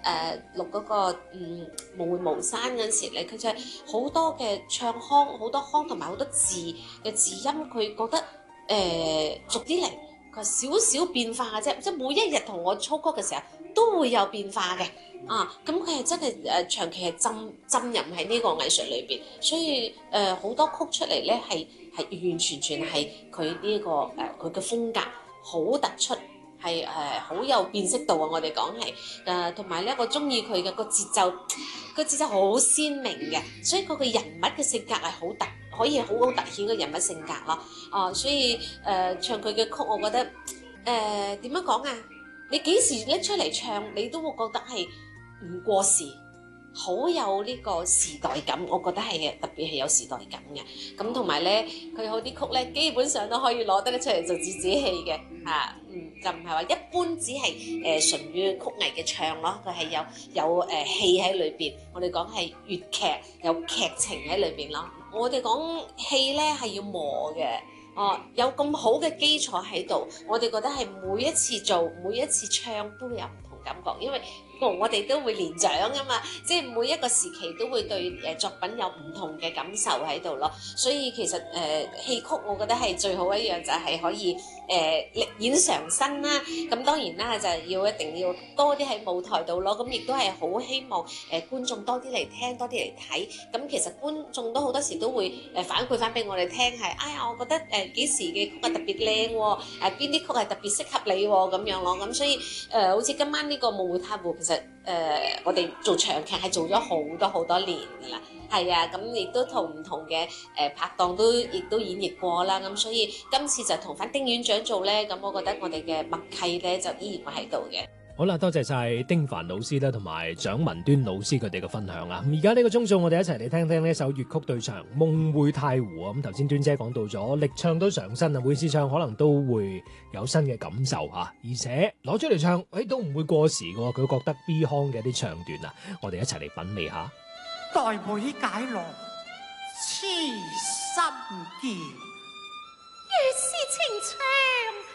錄嗰個無門無山嗰陣時咧，佢就係好多嘅唱腔，好多腔同埋好多字嘅字音，佢覺得逐啲嚟，佢少少變化嘅啫，即係每一日同我操歌嘅時候都會有變化嘅。咁佢係真係長期係浸淫喺呢個藝術裏邊，所以好多曲出嚟咧係完完全全係佢呢個佢嘅風格好突出，係好有辨識度啊！我哋講係同埋咧，我中意佢嘅個節奏，個節奏好鮮明嘅，所以佢嘅人物嘅性格係可以好好突顯個人物性格咯。所以唱佢嘅曲，我覺得點樣講啊？你幾時拎出嚟唱，你都會覺得係唔過時，好有呢個時代感。我覺得係特別係有時代感嘅。咁同埋咧，佢好啲曲咧，基本上都可以攞得出嚟做自子戲嘅就唔係話一般只係純於曲藝嘅唱咯。佢係有戲喺裏邊。我哋講係粵劇有劇情喺裏邊咯。我哋講戲咧係要磨嘅。有咁好嘅基礎喺度，我哋覺得係每一次做、每一次唱都會有唔同感覺，因為我哋都會年長㗎嘛，即係每一個時期都會對作品有唔同嘅感受喺度咯。所以其實戲曲我覺得係最好一樣，就係可以力演常新啦。咁當然啦，就一定要多啲喺舞台度咯。咁亦都係好希望觀眾多啲嚟聽，多啲嚟睇。咁其實觀眾都好多時都會反饋翻俾我哋聽，係我覺得幾時嘅曲係特別靚喎，邊啲曲係特別適合你喎咁樣咯。咁所以好似今晚呢個夢回太湖，其實我哋做長劇係做咗好多年㗎啦。係啊，咁亦都同唔同嘅拍檔亦都演繹過啦。咁所以今次就同翻丁院長做咧，咁我覺得我哋嘅默契咧就依然會喺度嘅。 好啦，多謝晒丁凡老師啦，同埋蔣文端老師佢哋嘅分享啊！而家呢個鐘數，我哋一齊嚟聽聽呢首粵曲對唱《夢回太湖》啊！咁頭先端姐講到咗，力唱都常新啊，每次唱可能都會有新嘅感受啊，而且攞出嚟唱，都唔會過時嘅。佢覺得 Beyond 嘅啲唱段啊，我哋一齊嚟品味下。 待會解囊，痴心劍， 月是情長。